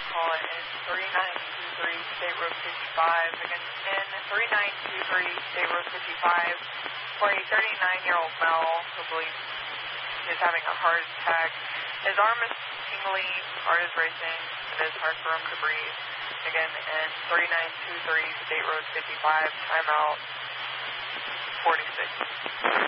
call in 3923 State Road 55. Again, in 3923 State Road 55 for a 39-year-old male who believes he is having a heart attack. His arm is tingling, heart is racing, it is hard for him to breathe. Again, in 3923 State Road 55, timeout 46.